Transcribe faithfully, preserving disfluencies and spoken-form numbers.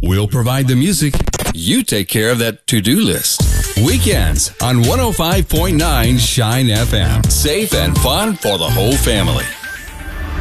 We'll provide the music. You take care of that to-do list. Weekends on one oh five point nine Shine F M. Safe and fun for the whole family.